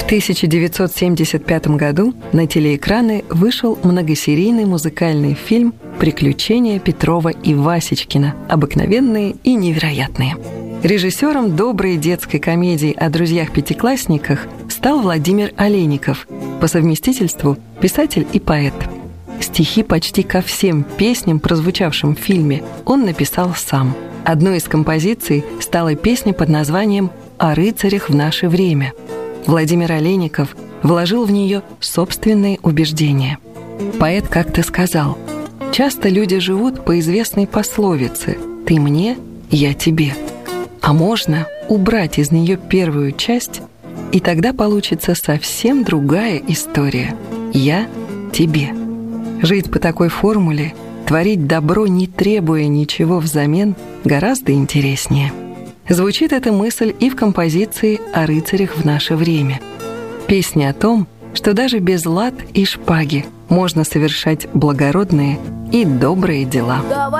В 1975 году на телеэкраны вышел многосерийный музыкальный фильм «Приключения Петрова и Васечкина. Обыкновенные и невероятные». Режиссером доброй детской комедии о друзьях-пятиклассниках стал Владимир Олейников, по совместительству писатель и поэт. Стихи почти ко всем песням, прозвучавшим в фильме, он написал сам. Одной из композиций стала песня под названием «О рыцарях в наше время». Владимир Олейников вложил в нее собственные убеждения. Поэт как-то сказал: «Часто люди живут по известной пословице «ты мне, я тебе». А можно убрать из нее первую часть, и тогда получится совсем другая история «я тебе». Жить по такой формуле, творить добро, не требуя ничего взамен, гораздо интереснее. Звучит эта мысль и в композиции «О рыцарях в наше время». Песня о том, что даже без лад и шпаги можно совершать благородные и добрые дела.